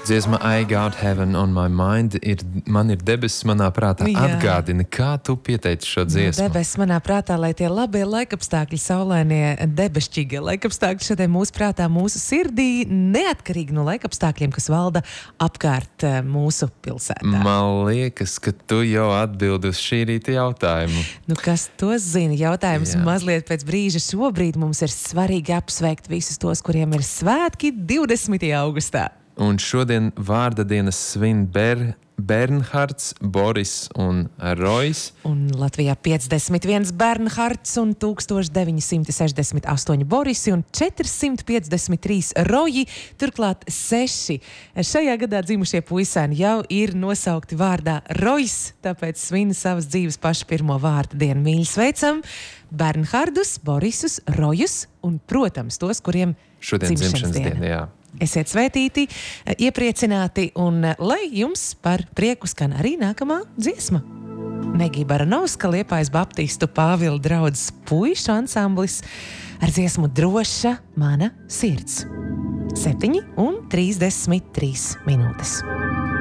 Dziesma I Got Heaven on My Mind man ir debesis manā prātā. Jā. Atgādini, kā tu pieteici šo dziesmu? Debesis manā prātā, lai tie labie laikapstākļi, saulainie, debesšķīgie laikapstākļi šodien mūsu prātā, mūsu sirdī, neatkarīgi no laikapstākļiem, kas valda apkārt mūsu pilsētā. Man liekas, ka tu jau atbildi uz šī rīta jautājumu. Nu, kas to zina? Jautājums Jā. mazliet pēc brīža. Šobrīd mums ir svarīgi apsveikt visus tos, kuriem ir svētki 20. augustā. Un šodien vārda dienas svin Bernhards, Boris un Rojs. Un Latvijā 51 Bernhards un 1968 Borisi un 453 Roji, turklāt 6. Šajā gadā dzimušie puisēni jau ir nosaukti vārdā Rojs, tāpēc svin savas dzīves pašu pirmo vārda dienu. Mīļi sveicam Bernhardus, Borisus, Rojus un, protams, tos, kuriem Šodien dzimšanas diena, jā. Esiet svētīti, iepriecināti un lai jums par prieku skan arī nākamā dziesma. Negija Baranovska, Liepājas Baptistu Pāvila draudzes puišu ansamblis ar dziesmu Droša mana sirds. 7:33 minūtes.